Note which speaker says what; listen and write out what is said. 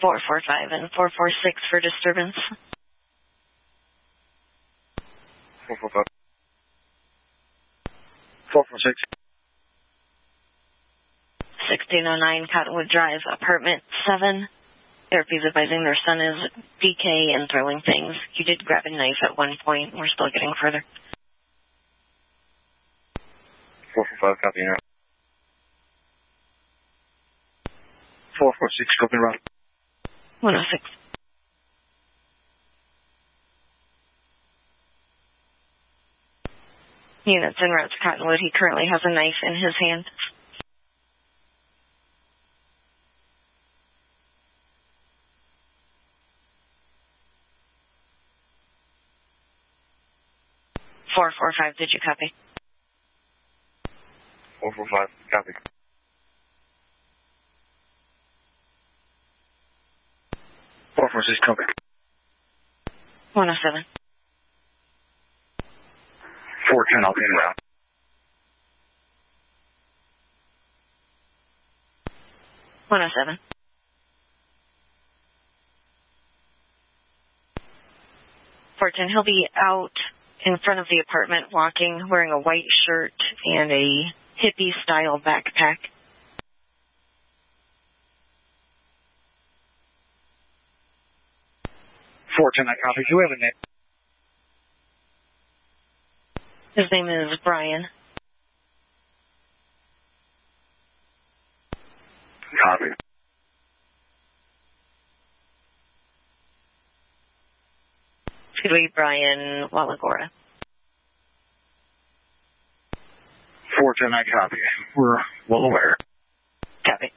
Speaker 1: 445 and 446 for disturbance.
Speaker 2: 445. 446.
Speaker 1: 1609 Cottonwood Drive, apartment 7. Therapy's advising their son is DK and throwing things. He did grab a knife at one point. We're still getting further.
Speaker 2: 445, copy now. 446, copy route.
Speaker 1: 106. Units en route to Cottonwood. He currently has a knife in his hand. .445, did you copy?
Speaker 2: 445, copy. 446, copy.
Speaker 1: 107.
Speaker 2: 410, I'll be en route.
Speaker 1: 107. 410, he'll be out in front of the apartment walking, wearing a white shirt and a hippie-style backpack.
Speaker 2: .410, I copy. Do we have a name?
Speaker 1: His name is Brian.
Speaker 2: Copy.
Speaker 1: It's going to be Brian Walagora.
Speaker 2: 410, I copy. We're well aware.
Speaker 1: Copy.